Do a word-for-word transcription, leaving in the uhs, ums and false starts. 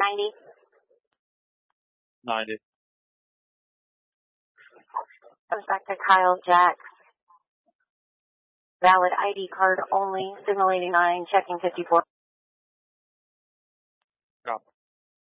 ninety. ninety. Comes back to Kyle Jack. Valid I D card only. Signal eighty-nine, checking fifty-four.